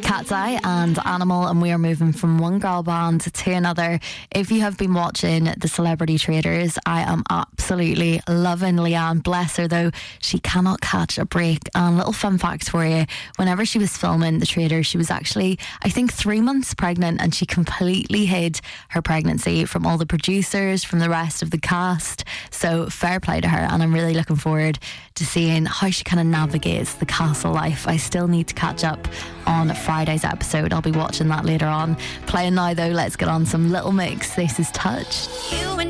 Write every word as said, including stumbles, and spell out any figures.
Cat's Eye and Animal, and we are moving from one girl band to another. If you have been watching The Celebrity Traders, I am absolutely loving Leanne. Bless her though, she cannot catch a break. And little fun fact for you, whenever she was filming The Traders, she was actually, I think, three months pregnant, and she completely hid her pregnancy from all the producers, from the rest of the cast. So fair play to her, and I'm really looking forward to seeing how she kind of navigates the castle life. I still need to catch up on Friday's episode. I'll be watching that later on. Playing now though, let's get on some Little Mix. This is Touch. You and